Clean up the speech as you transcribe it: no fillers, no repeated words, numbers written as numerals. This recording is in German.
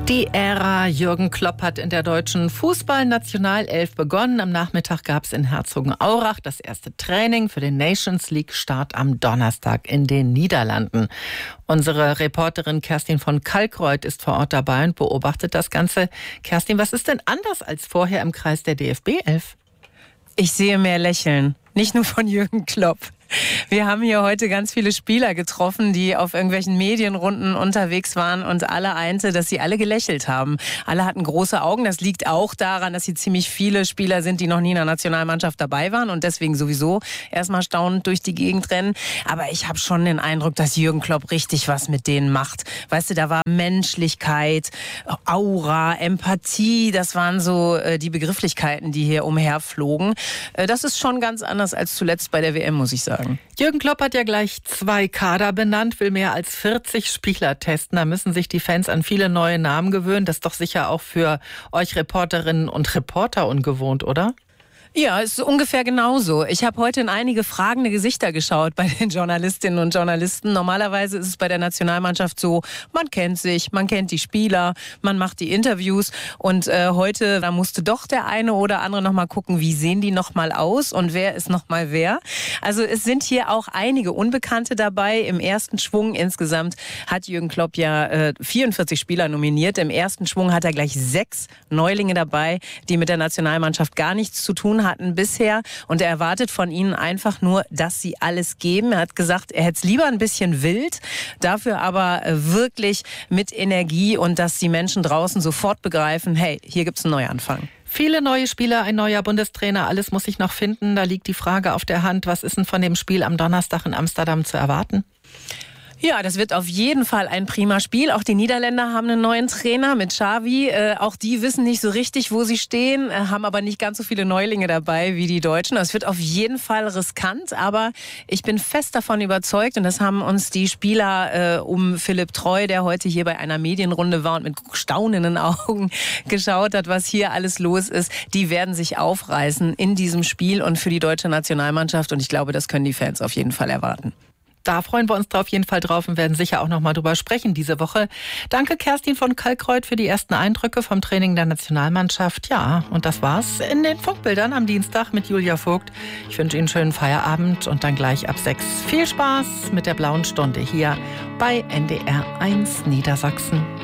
Die Ära Jürgen Klopp hat in der deutschen Fußballnationalelf begonnen. Am Nachmittag gab es in Herzogenaurach das erste Training für den Nations League-Start am Donnerstag in den Niederlanden. Unsere Reporterin Kerstin von Kalkreuth ist vor Ort dabei und beobachtet das Ganze. Kerstin, was ist denn anders als vorher im Kreis der DFB-Elf? Ich sehe mehr Lächeln, nicht nur von Jürgen Klopp. Wir haben hier heute ganz viele Spieler getroffen, die auf irgendwelchen Medienrunden unterwegs waren und alle einte, dass sie alle gelächelt haben. Alle hatten große Augen. Das liegt auch daran, dass hier ziemlich viele Spieler sind, die noch nie in der Nationalmannschaft dabei waren und deswegen sowieso erstmal staunend durch die Gegend rennen. Aber ich habe schon den Eindruck, dass Jürgen Klopp richtig was mit denen macht. Weißt du, da war Menschlichkeit, Aura, Empathie. Das waren so die Begrifflichkeiten, die hier umherflogen. Das ist schon ganz anders als zuletzt bei der WM, muss ich sagen. Jürgen Klopp hat ja gleich 2 Kader benannt, will mehr als 40 Spieler testen. Da müssen sich die Fans an viele neue Namen gewöhnen. Das ist doch sicher auch für euch Reporterinnen und Reporter ungewohnt, oder? Ja, es ist ungefähr genauso. Ich habe heute in einige fragende Gesichter geschaut bei den Journalistinnen und Journalisten. Normalerweise ist es bei der Nationalmannschaft so, man kennt sich, man kennt die Spieler, man macht die Interviews und heute, da musste doch der eine oder andere noch mal gucken, wie sehen die noch mal aus und wer ist noch mal wer. Also es sind hier auch einige Unbekannte dabei. Im ersten Schwung insgesamt hat Jürgen Klopp ja 44 Spieler nominiert. Im ersten Schwung hat er gleich 6 Neulinge dabei, die mit der Nationalmannschaft gar nichts zu tun hatten bisher und er erwartet von ihnen einfach nur, dass sie alles geben. Er hat gesagt, er hätte es lieber ein bisschen wild, dafür aber wirklich mit Energie und dass die Menschen draußen sofort begreifen, hey, hier gibt's einen Neuanfang. Viele neue Spieler, ein neuer Bundestrainer, alles muss sich noch finden. Da liegt die Frage auf der Hand, was ist denn von dem Spiel am Donnerstag in Amsterdam zu erwarten? Ja, das wird auf jeden Fall ein prima Spiel. Auch die Niederländer haben einen neuen Trainer mit Xavi. Auch die wissen nicht so richtig, wo sie stehen, haben aber nicht ganz so viele Neulinge dabei wie die Deutschen. Es wird auf jeden Fall riskant, aber ich bin fest davon überzeugt, und das haben uns die Spieler um Philipp Treu, der heute hier bei einer Medienrunde war und mit staunenden Augen geschaut hat, was hier alles los ist, die werden sich aufreißen in diesem Spiel und für die deutsche Nationalmannschaft. Und ich glaube, das können die Fans auf jeden Fall erwarten. Da freuen wir uns auf jeden Fall drauf und werden sicher auch noch mal drüber sprechen diese Woche. Danke Kerstin von Kalkreuth für die ersten Eindrücke vom Training der Nationalmannschaft. Ja, und das war's in den Funkbildern am Dienstag mit Julia Vogt. Ich wünsche Ihnen einen schönen Feierabend und dann gleich ab 6 viel Spaß mit der blauen Stunde hier bei NDR 1 Niedersachsen.